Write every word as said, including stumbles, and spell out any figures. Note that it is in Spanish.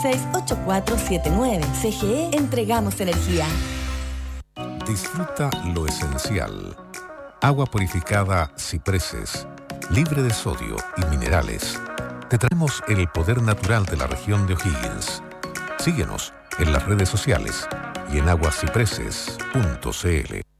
seis ocho cuatro siete nueve. C G E, entregamos energía. Disfruta lo esencial. Agua purificada Cipreses, libre de sodio y minerales. Te traemos el poder natural de la región de O'Higgins. Síguenos en las redes sociales y en aguascipreses punto c l.